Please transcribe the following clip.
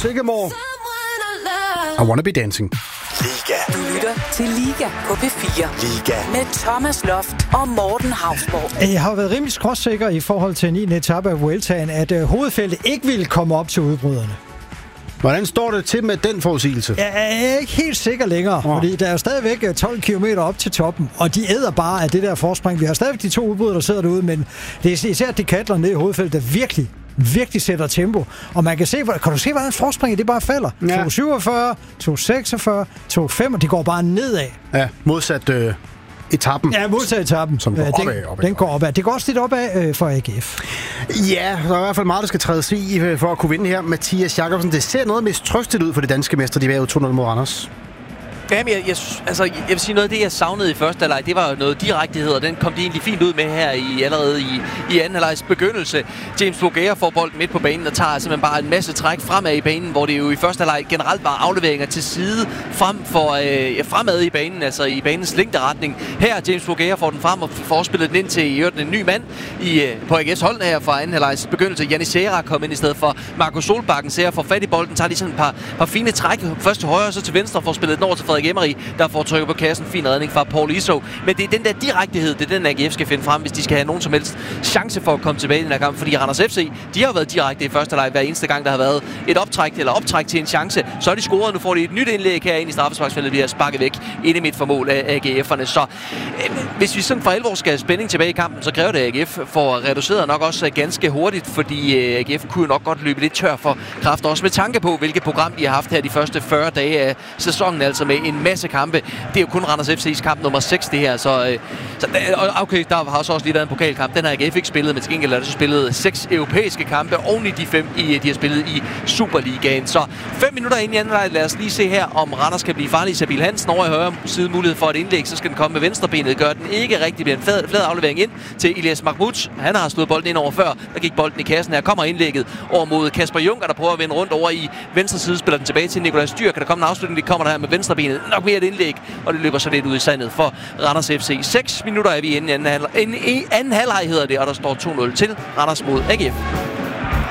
Sycamore. I Wanna Be Dancing. Liga. Du lytter til Liga på P4. Liga. Med Thomas Loft og Morten Hausborg. Jeg har været rimelig skråsikker i forhold til 9. etape af Vueltaen, at hovedfeltet ikke ville komme op til udbryderne. Hvordan står det til med den forudsigelse? Jeg er ikke helt sikker længere, fordi der er jo stadigvæk 12 km op til toppen, og de æder bare af det der forspring. Vi har stadigvæk de 2 udbrydere, der sidder derude, men det er især de katler nede i hovedfeltet, der virkelig sætter tempo. Og man kan se, kan du se, hvordan forspringet det bare falder? Ja. 2,47, 2,46, 2,5, de går bare nedad. Ja, modsat etappen. Ja, modsat etappen. Som går opad. Den går opad. Det går også lidt opad for AGF. Ja, der er i hvert fald meget, der skal trædes i for at kunne vinde her. Mathias Jakobsen, det ser noget mistrøstigt ud for de danske mestre. De var jo 2-0 mod Randers. Jamen, jeg vil sige noget af det, jeg savnede i første halvleg, det var jo noget direktehed, og den kom de egentlig fint ud med her allerede i anden halvlegs begyndelse. James Bougea får bolden midt på banen og tager simpelthen bare en masse træk fremad i banen, hvor det jo i første halvleg generelt var afleveringer til side fremad i banen, altså i banens længderetning. Her James Bougea får den frem og får spillet den ind til en ny mand på AGF's hold her fra anden halvlegs begyndelse. Janni Serra kom ind i stedet for Marco Solbakken. Serra får fat i bolden, tager de sådan et par fine træk, først til højre og så til venstre, og får spillet den over til Frederik Emery, der får trykket på kassen. Fin redning fra Paul Iso. Men det er den der direktehed, det er den AGF skal finde frem, hvis de skal have nogen som helst chance for at komme tilbage i den her kamp. Fordi Randers FC, de har jo været direkte i første halvleg hver eneste gang, der har været et optræk til en chance. Så er de scoret, nu får de et nyt indlæg herinde i straffesparksfeltet, bliver sparket væk inde i midt for mål af AGF'erne. Så hvis vi sådan for alvor skal have spænding tilbage i kampen, så kræver det, at AGF får reduceret nok også ganske hurtigt, fordi AGF kunne nok godt løbe lidt tør for kræfter, også med tanke på, hvilket program de har haft her de første 40 dage af sæsonen, altså med en masse kampe. Det er jo kun Randers FC's kamp nummer 6, det her. Så okay, der har så også lige været en pokalkamp. Den har AGF ikke spillet, men til gengæld er der så spillet 6 europæiske kampe oven i de 5, de har spillet i Superligaen. Så 5 minutter ind i anden halvleg. Lad os lige se her, om Randers kan blive farlig. Sabil Hansen over i højre side mulighed for et indlæg, så skal den komme med venstrebenet. Gør den ikke rigtig, bliver en flad aflevering ind til Elias Mahmoud. Han har slået bolden ind over før. Der gik bolden i kassen her. Kommer indlægget over mod Kasper Juncker, der prøver at vende rundt over i venstre side. Spiller den tilbage til Nikolaj Styr. Kan der komme en afslutning? Det kommer der her med venstrebenet. Nok mere et indlæg, og det løber så lidt ud i sandet for Randers FC. 6 minutter er vi inde i anden halvleg hedder det, og der står 2-0 til Randers mod AGF.